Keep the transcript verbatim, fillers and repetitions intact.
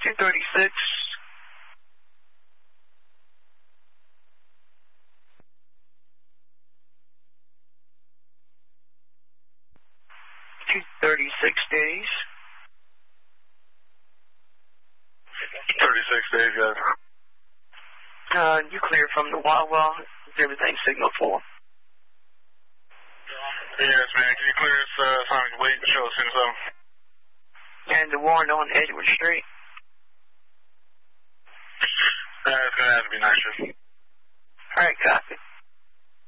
two thirty-six. two thirty-six days. thirty-six days, guys. Uh, you cleared from the Wawa. Is everything signal four? Yes, man. Can you clear us, uh, so I can wait and show as soon as I'm... And the warrant on Edward Street. Uh, it's going to have to be night shift. All right, copy.